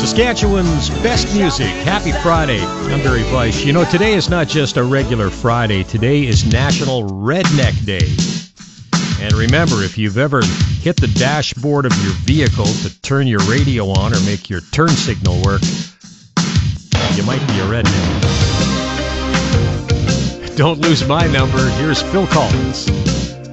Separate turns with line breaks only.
Saskatchewan's best music. Happy Friday. I'm Barry Fleisch. You know, today is not just a regular Friday. Today is National Redneck Day. And remember, if you've ever hit the dashboard of your vehicle to turn your radio on or make your turn signal work, you might be a redneck. Don't lose my number. Here's Phil Collins.